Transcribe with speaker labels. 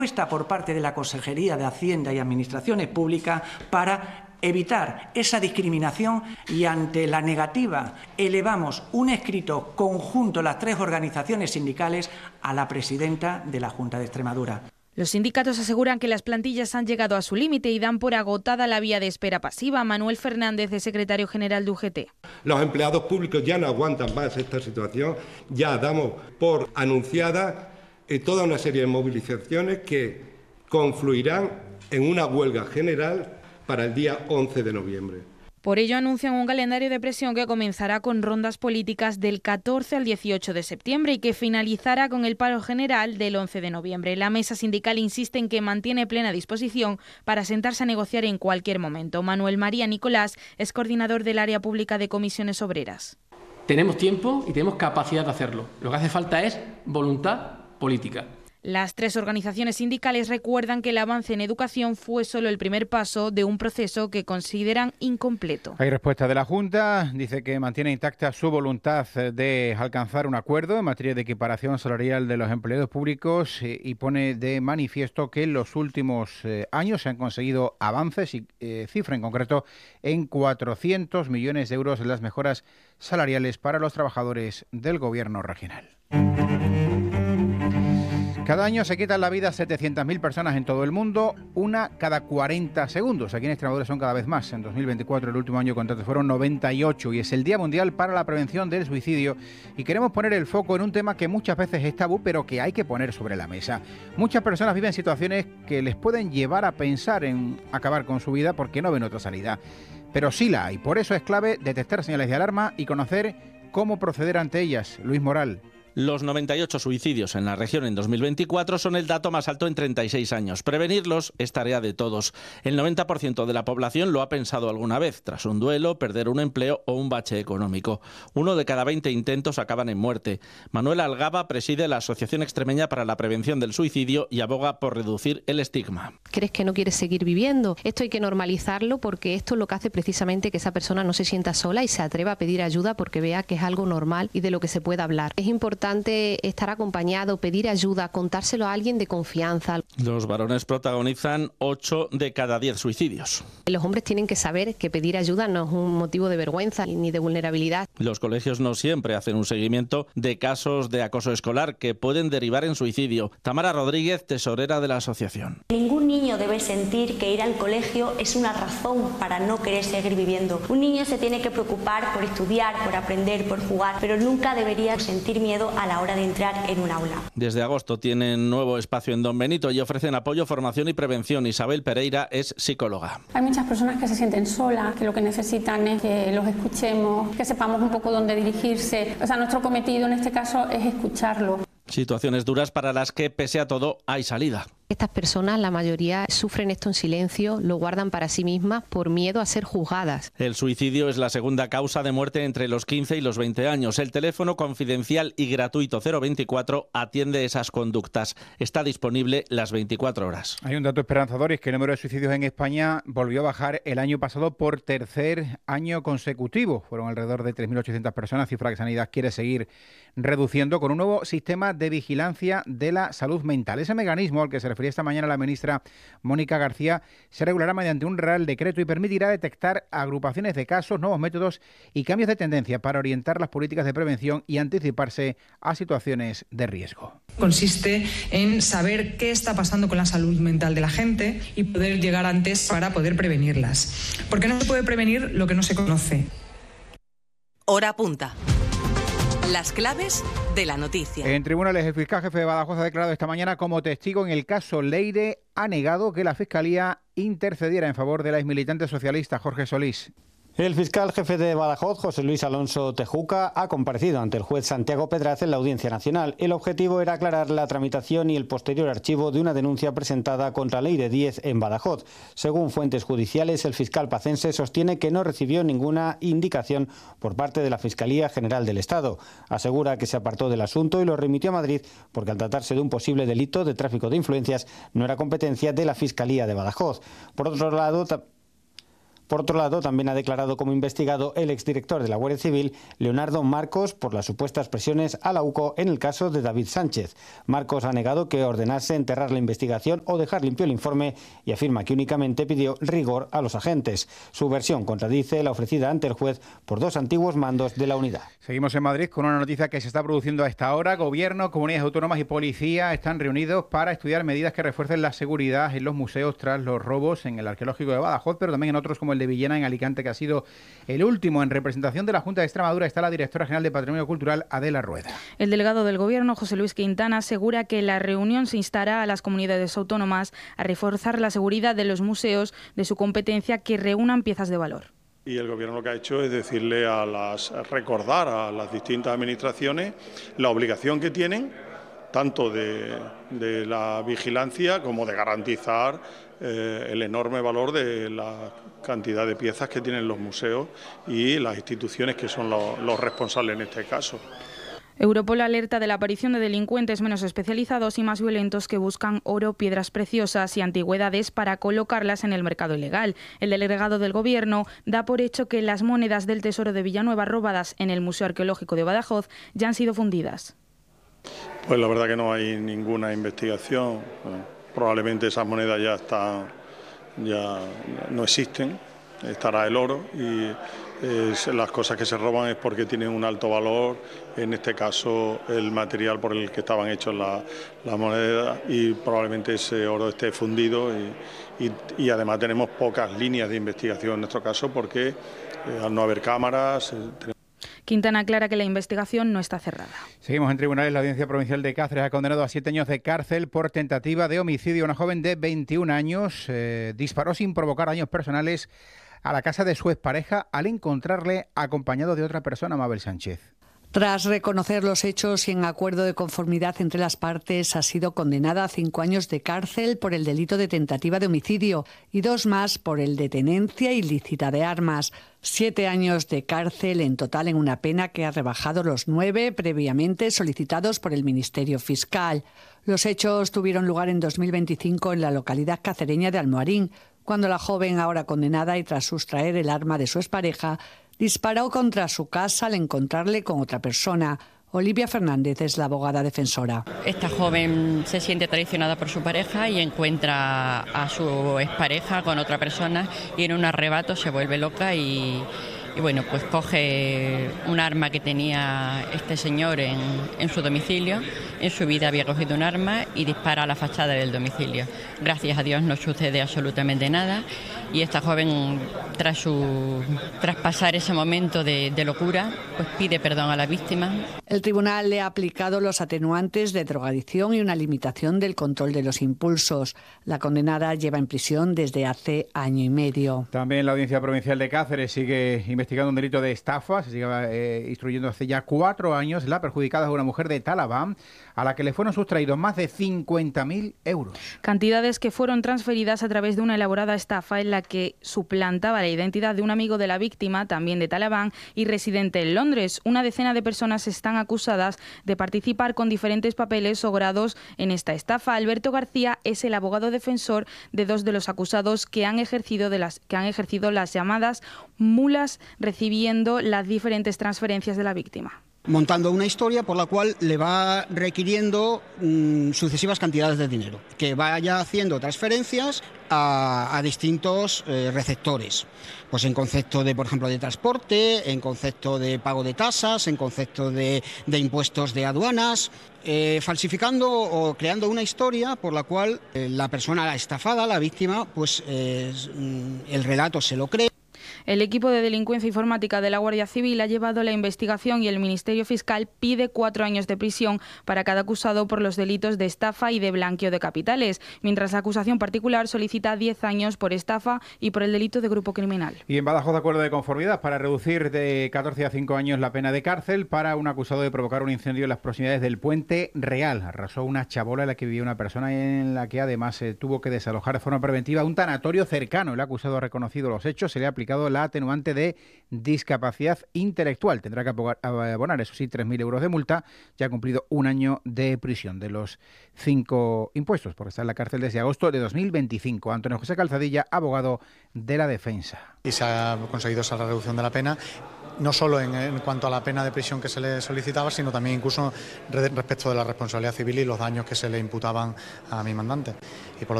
Speaker 1: Está por parte de la Consejería de Hacienda y Administraciones Públicas para evitar esa discriminación y ante la negativa elevamos un escrito conjunto las 3 organizaciones sindicales a la presidenta de la Junta de Extremadura.
Speaker 2: Los sindicatos aseguran que las plantillas han llegado a su límite y dan por agotada la vía de espera pasiva. Manuel Fernández es secretario general de UGT.
Speaker 3: Los empleados públicos ya no aguantan más esta situación, ya damos por anunciada toda una serie de movilizaciones que confluirán en una huelga general para el día 11 de noviembre.
Speaker 2: Por ello anuncian un calendario de presión que comenzará con rondas políticas del 14 al 18 de septiembre y que finalizará con el paro general del 11 de noviembre. La mesa sindical insiste en que mantiene plena disposición para sentarse a negociar en cualquier momento. Manuel María Nicolás es coordinador del área pública de comisiones obreras.
Speaker 4: Tenemos tiempo y tenemos capacidad de hacerlo. Lo que hace falta es voluntad política.
Speaker 2: Las 3 organizaciones sindicales recuerdan que el avance en educación fue solo el primer paso de un proceso que consideran incompleto.
Speaker 5: Hay respuesta de la Junta, dice que mantiene intacta su voluntad de alcanzar un acuerdo en materia de equiparación salarial de los empleados públicos y pone de manifiesto que en los últimos años se han conseguido avances y cifra en concreto en 400 millones de euros en las mejoras salariales para los trabajadores del gobierno regional. Cada año se quitan la vida a 700.000 personas en todo el mundo, una cada 40 segundos. Aquí en Extremadura son cada vez más. En 2024, el último año contratos fueron 98 y es el Día Mundial para la Prevención del Suicidio. Y queremos poner el foco en un tema que muchas veces es tabú, pero que hay que poner sobre la mesa. Muchas personas viven situaciones que les pueden llevar a pensar en acabar con su vida porque no ven otra salida. Pero sí la hay. Por eso es clave detectar señales de alarma y conocer cómo proceder ante ellas. Luis Moral.
Speaker 6: Los 98 suicidios en la región en 2024 son el dato más alto en 36 años. Prevenirlos es tarea de todos. El 90% de la población lo ha pensado alguna vez, tras un duelo, perder un empleo o un bache económico. 1 de cada 20 intentos acaban en muerte. Manuel Algaba preside la Asociación Extremeña para la Prevención del Suicidio y aboga por reducir el estigma.
Speaker 7: ¿Crees que no quieres seguir viviendo? Esto hay que normalizarlo porque esto es lo que hace precisamente que esa persona no se sienta sola y se atreva a pedir ayuda porque vea que es algo normal y de lo que se puede hablar. Es importante estar acompañado, pedir ayuda, contárselo a alguien de confianza.
Speaker 6: Los varones protagonizan 8 de cada 10 suicidios.
Speaker 7: Los hombres tienen que saber que pedir ayuda no es un motivo de vergüenza ni de vulnerabilidad.
Speaker 6: Los colegios no siempre hacen un seguimiento de casos de acoso escolar que pueden derivar en suicidio. Tamara Rodríguez, tesorera de la asociación.
Speaker 8: Ningún niño debe sentir que ir al colegio es una razón para no querer seguir viviendo. Un niño se tiene que preocupar por estudiar, por aprender, por jugar, pero nunca debería sentir miedo a la hora de entrar en un aula.
Speaker 6: Desde agosto tienen nuevo espacio en Don Benito y ofrecen apoyo, formación y prevención. Isabel Pereira es psicóloga.
Speaker 9: Hay muchas personas que se sienten solas, que lo que necesitan es que los escuchemos, que sepamos un poco dónde dirigirse. O sea, nuestro cometido en este caso es escucharlo.
Speaker 6: Situaciones duras para las que, pese a todo, hay salida.
Speaker 7: Estas personas, la mayoría, sufren esto en silencio, lo guardan para sí mismas por miedo a ser juzgadas.
Speaker 6: El suicidio es la segunda causa de muerte entre los 15 y los 20 años. El teléfono confidencial y gratuito 024 atiende esas conductas. Está disponible las 24 horas.
Speaker 5: Hay un dato esperanzador y es que el número de suicidios en España volvió a bajar el año pasado por tercer año consecutivo. Fueron alrededor de 3.800 personas, cifra que Sanidad quiere seguir reduciendo con un nuevo sistema de vigilancia de la salud mental. Ese mecanismo al que se refiere esta mañana la ministra Mónica García se regulará mediante un Real Decreto y permitirá detectar agrupaciones de casos, nuevos métodos y cambios de tendencia para orientar las políticas de prevención y anticiparse a situaciones de riesgo.
Speaker 10: Consiste en saber qué está pasando con la salud mental de la gente y poder llegar antes para poder prevenirlas. Porque no se puede prevenir lo que no se conoce.
Speaker 11: Hora punta. Las claves de la noticia.
Speaker 5: En tribunales, el fiscal jefe de Badajoz ha declarado esta mañana como testigo en el caso Leire. Ha negado que la Fiscalía intercediera en favor de la exmilitante socialista Jorge Solís.
Speaker 12: El fiscal jefe de Badajoz, José Luis Alonso Tejuca, ha comparecido ante el juez Santiago Pedraz en la Audiencia Nacional. El objetivo era aclarar la tramitación y el posterior archivo de una denuncia presentada contra Leire Díez en Badajoz. Según fuentes judiciales, el fiscal pacense sostiene que no recibió ninguna indicación por parte de la Fiscalía General del Estado. Asegura que se apartó del asunto y lo remitió a Madrid porque al tratarse de un posible delito de tráfico de influencias no era competencia de la Fiscalía de Badajoz. Por otro lado, Por otro lado, también ha declarado como investigado el exdirector de la Guardia Civil, Leonardo Marcos, por las supuestas presiones a la UCO en el caso de David Sánchez. Marcos ha negado que ordenase enterrar la investigación o dejar limpio el informe y afirma que únicamente pidió rigor a los agentes. Su versión contradice la ofrecida ante el juez por dos antiguos mandos de la unidad.
Speaker 5: Seguimos en Madrid con una noticia que se está produciendo a esta hora. Gobierno, comunidades autónomas y policía están reunidos para estudiar medidas que refuercen la seguridad en los museos tras los robos en el arqueológico de Badajoz, pero también en otros como el de Villena, en Alicante, que ha sido el último. En representación de la Junta de Extremadura está la directora general de Patrimonio Cultural, Adela Rueda.
Speaker 2: El delegado del Gobierno, José Luis Quintana, asegura que la reunión se instará a las comunidades autónomas a reforzar la seguridad de los museos de su competencia que reúnan piezas de valor.
Speaker 13: Y el Gobierno lo que ha hecho es decirle recordar a las distintas administraciones la obligación que tienen, tanto de la vigilancia como de garantizar el enorme valor de la cantidad de piezas que tienen los museos y las instituciones que son los responsables en este caso.
Speaker 2: Europol alerta de la aparición de delincuentes menos especializados y más violentos que buscan oro, piedras preciosas y antigüedades para colocarlas en el mercado ilegal. El delegado del Gobierno da por hecho que las monedas del Tesoro de Villanueva robadas en el Museo Arqueológico de Badajoz ya han sido fundidas.
Speaker 13: Pues la verdad que no hay ninguna investigación. Probablemente esas monedas ya no existen. Estará el oro y las cosas que se roban es porque tienen un alto valor, en este caso el material por el que estaban hechos las monedas, y probablemente ese oro esté fundido y además tenemos pocas líneas de investigación en nuestro caso porque al no haber cámaras...
Speaker 2: Quintana aclara que la investigación no está cerrada.
Speaker 5: Seguimos en tribunales. La Audiencia Provincial de Cáceres ha condenado a 7 años de cárcel por tentativa de homicidio. Una joven de 21 años disparó sin provocar daños personales a la casa de su expareja al encontrarle acompañado de otra persona, Mabel Sánchez.
Speaker 14: Tras reconocer los hechos y en acuerdo de conformidad entre las partes, ha sido condenada a 5 años de cárcel por el delito de tentativa de homicidio y 2 más por el de tenencia ilícita de armas. 7 años de cárcel en total, en una pena que ha rebajado los 9 previamente solicitados por el Ministerio Fiscal. Los hechos tuvieron lugar en 2025 en la localidad cacereña de Almoarín, cuando la joven, ahora condenada y tras sustraer el arma de su expareja, disparó contra su casa al encontrarle con otra persona. Olivia Fernández es la abogada defensora.
Speaker 15: Esta joven se siente traicionada por su pareja y encuentra a su expareja con otra persona y en un arrebato se vuelve loca y bueno, pues coge un arma que tenía este señor en su domicilio. En su vida había cogido un arma y dispara a la fachada del domicilio. Gracias a Dios no sucede absolutamente nada y esta joven, tras pasar ese momento de locura, pues pide perdón a la víctima.
Speaker 14: El tribunal le ha aplicado los atenuantes de drogadicción y una limitación del control de los impulsos. La condenada lleva en prisión desde hace año y medio.
Speaker 5: También la Audiencia Provincial de Cáceres sigue investigando un delito de estafa. Se sigue instruyendo hace ya 4 años. La perjudicada es una mujer de Talaván a la que le fueron sustraídos más de 50.000 euros.
Speaker 2: Cantidades que fueron transferidas a través de una elaborada estafa en la que suplantaba la identidad de un amigo de la víctima, también de Talaván y residente en Londres. Una decena de personas están acusadas de participar con diferentes papeles o grados en esta estafa. Alberto García es el abogado defensor de 2 de los acusados que han ejercido las llamadas mulas, recibiendo las diferentes transferencias de la víctima.
Speaker 16: Montando una historia por la cual le va requiriendo sucesivas cantidades de dinero, que vaya haciendo transferencias a distintos receptores, pues en concepto de, por ejemplo, de transporte, en concepto de pago de tasas, en concepto de impuestos de aduanas, falsificando o creando una historia por la cual la persona, la estafada, la víctima, pues el relato se lo cree.
Speaker 2: El equipo de delincuencia informática de la Guardia Civil ha llevado la investigación y el Ministerio Fiscal pide 4 años de prisión para cada acusado por los delitos de estafa y de blanqueo de capitales, mientras la acusación particular solicita 10 años por estafa y por el delito de grupo criminal.
Speaker 5: Y en Badajoz, acuerdo de conformidad para reducir de 14 a 5 años la pena de cárcel para un acusado de provocar un incendio en las proximidades del Puente Real. Arrasó una chabola en la que vivía una persona y en la que además tuvo que desalojar de forma preventiva un tanatorio cercano. El acusado ha reconocido los hechos, se le ha aplicado la atenuante de discapacidad intelectual. Tendrá que abonar, eso sí, 3.000 euros de multa. Ya ha cumplido un año de prisión de los 5 impuestos por estar en la cárcel desde agosto de 2025. Antonio José Calzadilla, abogado de la defensa.
Speaker 17: Y se ha conseguido esa reducción de la pena, no solo en cuanto a la pena de prisión que se le solicitaba, sino también incluso respecto de la responsabilidad civil y los daños que se le imputaban a mi mandante. Y por lo